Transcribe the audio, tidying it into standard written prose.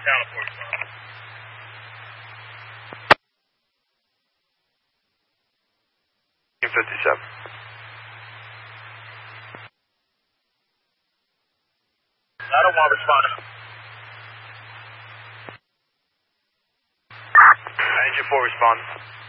Teleport. 57. I don't want to respond. Engine 4 respond.